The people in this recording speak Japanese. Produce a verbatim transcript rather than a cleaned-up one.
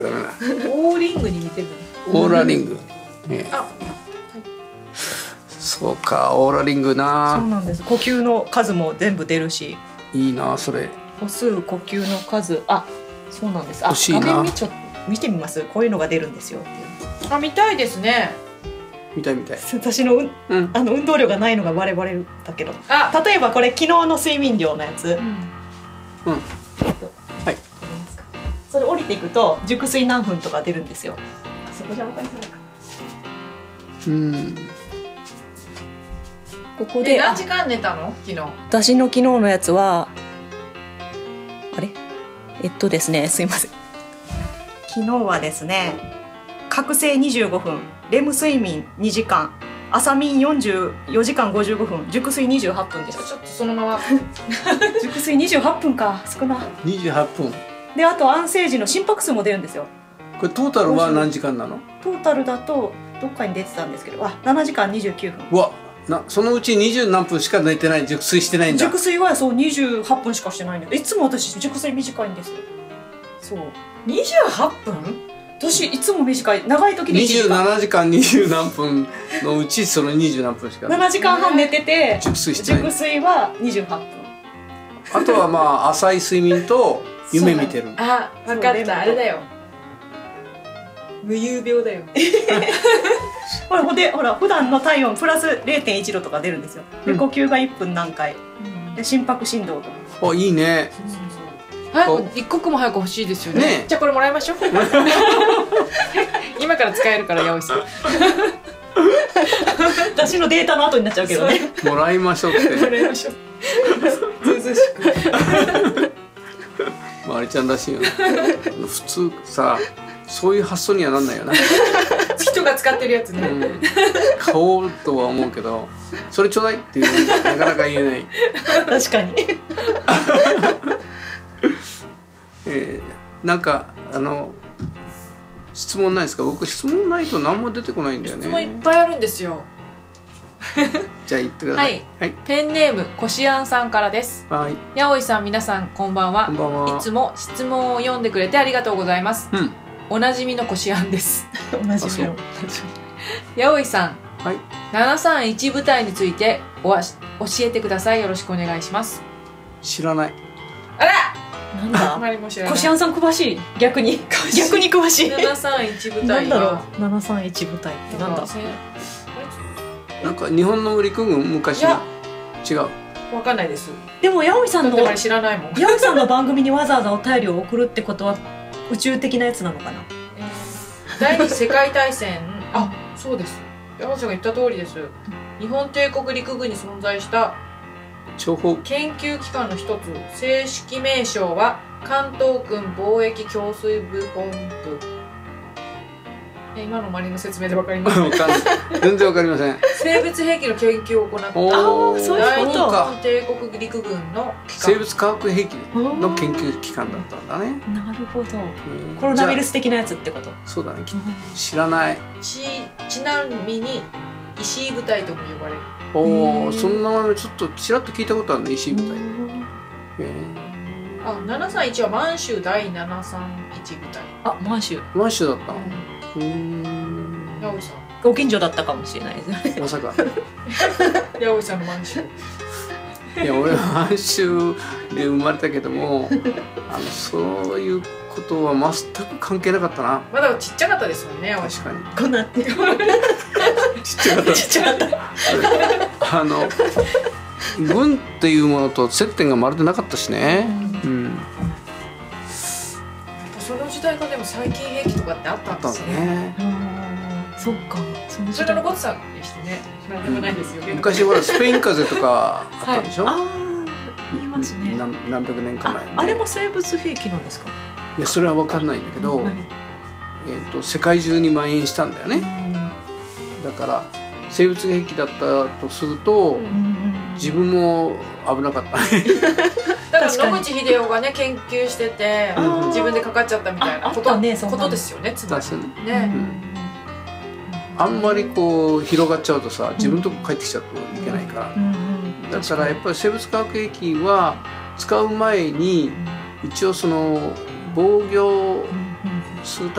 ダメだ。 オーリングに似てる。 オーラリング。ね、 あ、はい、 そうか、オーラリングな。 そうなんです。呼吸の数も全部出るし。 いいな、それ。 歩数、呼吸の数、あ、そうなんです。あ、 欲しいな。 画面見ちょ見てみます。こういうのが出るんですよっていう。あ、見たいですね。 見たい見たい。 私の、うん、 うん、 あの運動量がないのがバレバレだけど。あ、例えばこれ昨日の睡眠量のやつ。うん。うん、 はい。 それ降りていくと熟睡何分とか出るんですよ。あそこじゃ分かりづらいか。うん。ここで何時間寝たの？昨日。私の昨日のやつはあれ？えっとですね、すいません。昨日はですね、覚醒にじゅうごふん、レム睡眠にじかん、朝眠よんじゅうよじかんごじゅうごふん、熟睡にじゅうはっぷんでした。ちょっとそのまま熟睡にじゅうはっぷんか、少な。 にじゅうはっぷんで、あと安静時の心拍数も出るんですよ。 これトータルは何時間なの？ トータルだとどっかに出てたんですけど、あ、ななじかんにじゅうきゅうふん。 うわ、な、そのうちにじゅう何分しか寝てない、熟睡してないんだ。 熟睡はそうにじゅうはっぷんしかしてないんで、いつも私熟睡短いんですよ。そう。にじゅうはっぷん？私いつも短い、長い時でにじゅうななじかんにじゅう何分のうちそのにじゅう何分しか。 ななじかんはん寝てて熟睡してない。 熟睡はにじゅうはっぷん。 あとはまあ浅い睡眠と夢見てる。 あ、分かった、あれだよ。無遊病だよ。ほら、ほで、ほら、普段の体温プラス れいてんいちどとか出るんですよ。で、呼吸がいっぷん何回。で、心拍振動とか。 あ、いいね。 早く一刻も早く欲しいですよね。じゃあこれもらいましょう。今から使えるから、八尾さん。 私のデータの後になっちゃうけどね。 もらいましょうって。 もらいましょう。ずうずうしく。 まりちゃんらしいよね。普通さ、そういう発想にはなんないよな。 人が使ってるやつね。 うん、買おうとは思うけど、それちょうだいっていうなかなか言えない。 確かに。 えー、なんかあの質問ないですか？僕質問ないと何も出てこないんだよね。 質問いっぱいあるんですよ。 じゃあ言ってください。はい。 はい、ペンネームこしあんさんからです。 はい。 八尾さん、皆さんこんばんは。 こんばんは。 いつも質問を読んでくれてありがとうございます。 うん。 おなじみのこしあんです。 おなじみの。 八尾さん。 はい。 ななさんいち部隊についておわし教えてください。よろしくお願いします。 知らない。 あら。 なんだ。 あまりも知らない。 こしあんさん詳しい。逆に逆に詳しい。 ななさんいち部隊なんだろう。ななさんいち部隊ってなんだ。 なんか日本の陸軍昔の違う。 わかんないです。 でも八尾さんの知らないもん。 八尾さんの番組にわざわざお便りを送るってことは宇宙的なやつなのかな。 えー、第二次世界大戦。あ、そうです。山ちゃんが言った通りです。日本帝国陸軍に存在した諜報研究機関の一つ、正式名称は関東軍貿易共推部本部。え、今の周りの説明でわかりますか？ 全然わかりません。 生物兵器の研究を行ったあ、そういうこと。 第二次帝国陸軍の機関。 生物化学兵器の研究機関だったんだね。 なるほど。コロナウイルス的なやつってこと。 そうだね。知らない。 ちちなみに石井部隊とも呼ばれる。 おお、その名前ちょっとちらっと聞いたことあるね、石井部隊。 あ、ななさんいちは満州第ななさんいち部隊。 あ、満州。 満州だったの。うん。 八尾さん。 ご近所だったかもしれないですね。 まさか。 八尾さんの満州。 いや、俺は満州で生まれたけども、あのそういうことは全く関係なかったな。 まだちっちゃかったですもんね。 確かに。 こんなって。 ちっちゃかった。 ちっちゃかった。 あの軍っていうものと接点がまるでなかったしね。うん。 その時代がでも最近兵器とかってあったんですね。 そっか。 それが残ってたんでしたね。なんでもないですよ。 昔ほらスペイン風邪とかあったでしょ。 ああ、言いますね。 何何百年か前。 あれも生物兵器なんですか。 いや、それは分かんないんだけど、えっと世界中に蔓延したんだよね。だから生物兵器だったとすると、自分も危なかったね。 だから野口英世がね研究してて自分でかかっちゃったみたいなことことですよね。つまりね。 あんまりこう広がっちゃうとさ、自分のとこ帰ってきちゃうといけないから。だからやっぱり生物化学兵器は使う前に一応その防御数